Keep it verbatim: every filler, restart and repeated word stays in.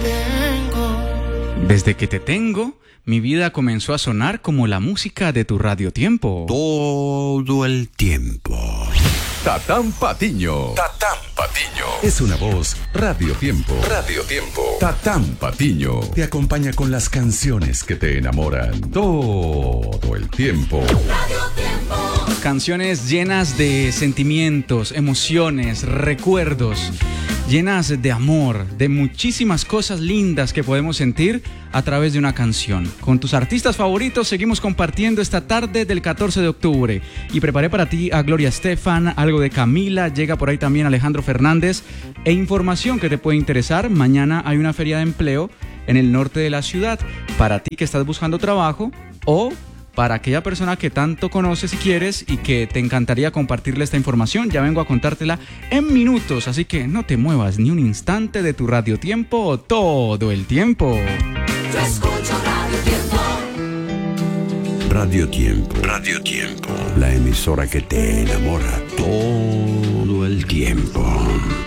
tengo. Desde que te tengo, mi vida comenzó a sonar como la música de tu Radio Tiempo. Todo el tiempo. Tatán Patiño. Tatán Patiño. Es una voz Radio Tiempo. Radio Tiempo. Tatán Patiño. Te acompaña con las canciones que te enamoran todo el tiempo. Radio Tiempo. Canciones llenas de sentimientos, emociones, recuerdos, llenas de amor, de muchísimas cosas lindas que podemos sentir a través de una canción. Con tus artistas favoritos seguimos compartiendo esta tarde del catorce de octubre. Y preparé para ti a Gloria Estefan, algo de Camila, llega por ahí también Alejandro Fernández. E información que te puede interesar, mañana hay una feria de empleo en el norte de la ciudad. Para ti que estás buscando trabajo o para aquella persona que tanto conoces y quieres y que te encantaría compartirle esta información, ya vengo a contártela en minutos, así que no te muevas ni un instante de tu Radio Tiempo todo el tiempo. Yo escucho Radio Tiempo. Radio Tiempo. Radio Tiempo. La emisora que te enamora todo el tiempo.